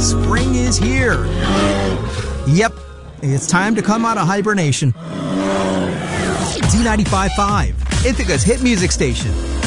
Spring is here. Yep, it's time to come out of hibernation. Z95.5, Ithaca's hit music station.